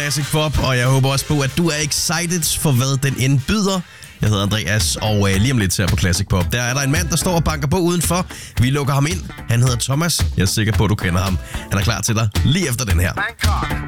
Classic Pop, og jeg håber også på, at du er excited for, hvad den indbyder. Jeg hedder Andreas, og lige om lidt her på Classic Pop, der er der en mand, der står og banker på udenfor. Vi lukker ham ind. Han hedder Thomas. Jeg er sikker på, at du kender ham. Han er klar til dig lige efter den her. Bangkok.